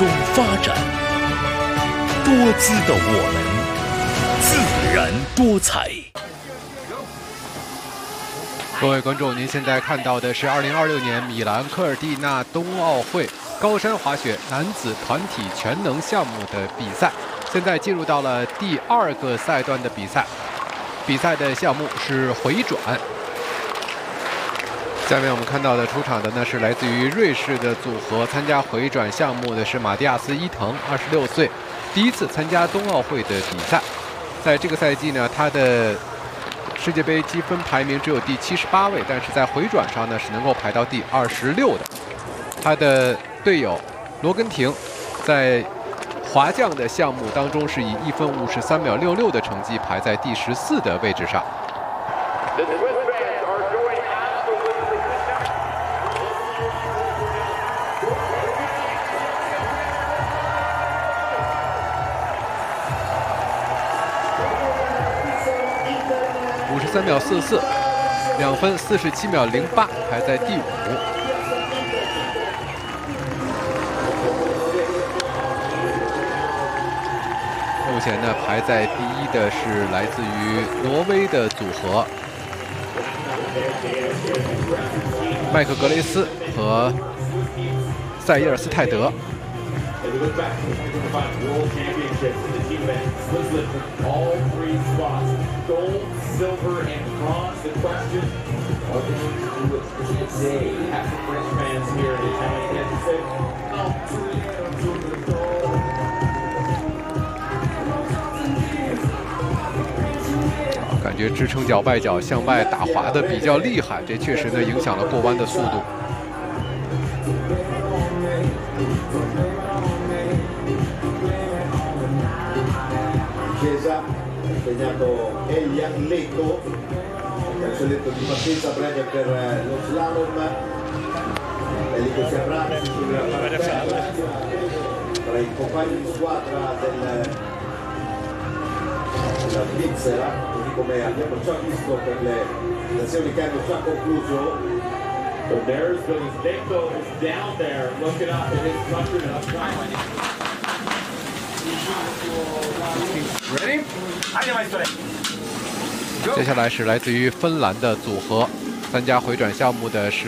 中发展，多姿的我们，自然多彩。 各位观众，您现在看到的是2026年米兰科尔蒂纳冬奥会高山滑雪男子团体全能项目的比赛，现在进入到了第2个赛段的比赛。比赛的项目是回转。下面我们看到的出场的呢是来自于瑞士的组合，参加回转项目的是马蒂亚斯·伊藤，26岁，第一次参加冬奥会的比赛。在这个赛季呢，他的世界杯积分排名只有第78位，但是在回转上呢是能够排到第26的。他的队友罗根廷在滑降的项目当中是以1分53秒66的成绩排在第14的位置上。53秒44，2分47秒08，排在第5。目前呢，排在第1的是来自于挪威的组合，麦克格雷斯和塞耶尔斯泰德。 Silver and bronze. The question: what did you do it today? Half the French fans here in Italian Kansas City. 感觉支撑脚外脚向外打滑的比较厉害，这确实呢影响了过弯的速度。 Segnato Elianletto, cancelletto di partenza breve per lo slalom, Elico si abbraccia sulla partenza tra i compagni di squadra della Svizzera, così come abbiamo già visto per le azioni che hanno già concluso. So there's Letto is down there, looking up at his country and up. Ready? 接下来是来自于芬兰的组合，参加回转项目的是